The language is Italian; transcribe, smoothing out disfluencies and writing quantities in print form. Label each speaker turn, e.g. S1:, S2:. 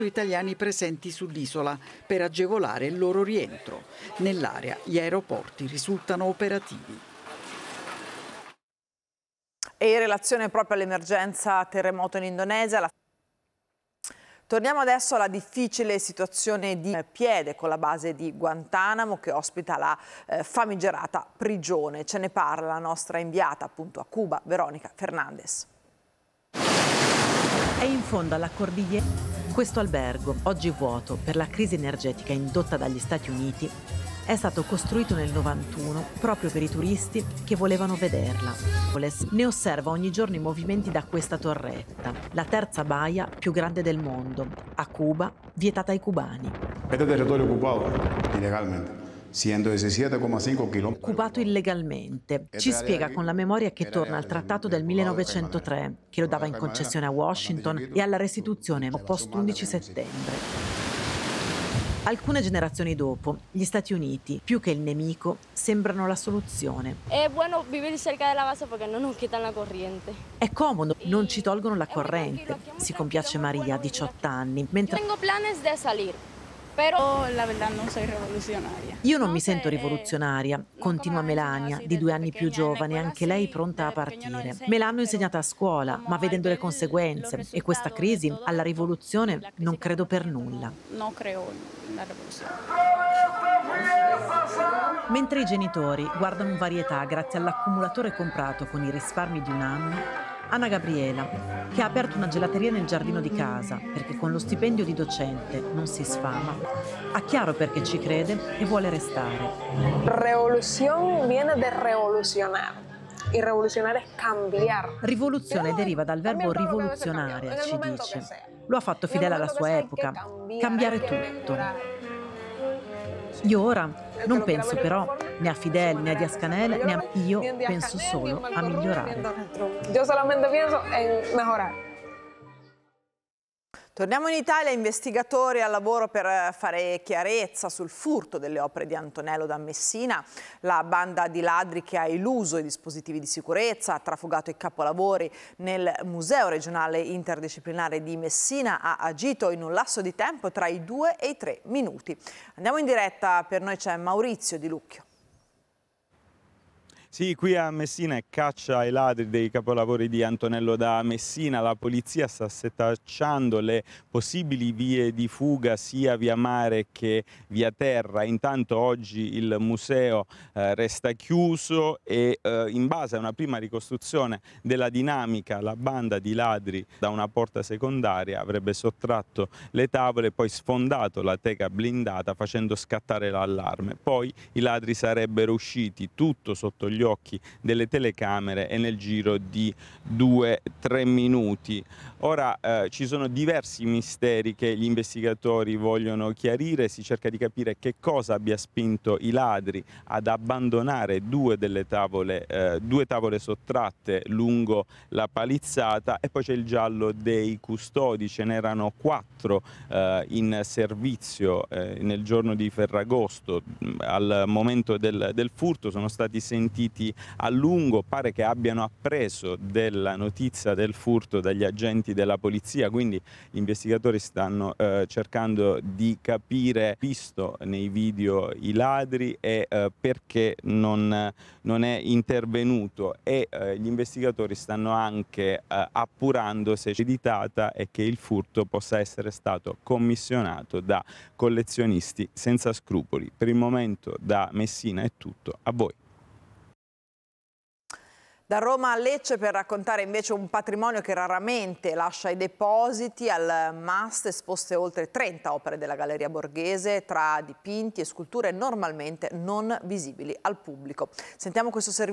S1: italiani presenti sull'isola per agevolare il loro rientro. Nell'area gli aeroporti risultano operativi.
S2: E in relazione proprio all'emergenza terremoto in Indonesia, torniamo adesso alla difficile situazione di Piede con la base di Guantanamo che ospita la famigerata prigione. Ce ne parla la nostra inviata appunto a Cuba, Veronica Fernandez.
S3: È in fondo alla cordigliera. Questo albergo, oggi vuoto per la crisi energetica indotta dagli Stati Uniti, è stato costruito nel 91 proprio per i turisti che volevano vederla. Ne osserva ogni giorno i movimenti da questa torretta, la terza baia più grande del mondo, a Cuba, vietata ai cubani.
S4: Questo territorio occupato ilegalmente. 117,5 km.
S3: Occupato illegalmente. Ci spiega con la memoria che torna al trattato del 1903, che lo dava in concessione a Washington, e alla restituzione post 11 settembre. Alcune generazioni dopo, gli Stati Uniti, più che il nemico, sembrano la soluzione.
S5: È buono vivere cerca della base perché non nos quitan la corriente.
S3: È comodo, non ci tolgono la corrente, si compiace Maria, 18 anni, mentre...
S5: Tengo planes de salir. Però la verità non sono rivoluzionaria.
S3: Io non mi sento rivoluzionaria, continua Melania, di 2 anni più giovane, anche lei pronta a partire. Me l'hanno insegnata a scuola, ma vedendo le conseguenze e questa crisi, alla rivoluzione non credo per nulla.
S5: Non credo la rivoluzione.
S3: Mentre i genitori guardano varietà grazie all'accumulatore comprato con i risparmi di un anno, Anna Gabriela, che ha aperto una gelateria nel giardino di casa perché con lo stipendio di docente non si sfama, ha chiaro perché ci crede e vuole restare.
S6: Revolución viene de revolucionar. Il rivoluzionare è cambiare.
S3: Rivoluzione deriva dal verbo rivoluzionare, ci dice. Lo ha fatto fedele alla sua epoca, cambiare tutto. Io ora non penso però né a Fidel né a Díaz-Canel, io penso solo a migliorare.
S6: Io solamente penso in migliorare.
S2: Torniamo in Italia, investigatori al lavoro per fare chiarezza sul furto delle opere di Antonello da Messina. La banda di ladri che ha eluso i dispositivi di sicurezza, ha trafugato i capolavori nel Museo regionale interdisciplinare di Messina, ha agito in un lasso di tempo tra i 2 e i 3 minuti. Andiamo in diretta, per noi c'è Maurizio Di Lucchio.
S7: Sì, qui a Messina è caccia ai ladri dei capolavori di Antonello da Messina. La polizia sta setacciando le possibili vie di fuga sia via mare che via terra. Intanto oggi il museo resta chiuso e in base a una prima ricostruzione della dinamica la banda di ladri da una porta secondaria avrebbe sottratto le tavole e poi sfondato la teca blindata facendo scattare l'allarme. Poi i ladri sarebbero usciti, tutto sotto gli occhi delle telecamere e nel giro di 2-3 minuti. Ora ci sono diversi misteri che gli investigatori vogliono chiarire, si cerca di capire che cosa abbia spinto i ladri ad abbandonare due tavole sottratte lungo la palizzata e poi c'è il giallo dei custodi, ce n'erano 4 in servizio nel giorno di Ferragosto. Al momento del furto sono stati sentiti a lungo, pare che abbiano appreso della notizia del furto dagli agenti della polizia, quindi gli investigatori stanno cercando di capire, visto nei video i ladri e perché non è intervenuto, e gli investigatori stanno anche appurando se c'è editata e che il furto possa essere stato commissionato da collezionisti senza scrupoli. Per il momento da Messina è tutto, a voi.
S2: Da Roma a Lecce per raccontare invece un patrimonio che raramente lascia i depositi. Al MAST esposte oltre 30 opere della Galleria Borghese tra dipinti e sculture normalmente non visibili al pubblico. Sentiamo questo servizio.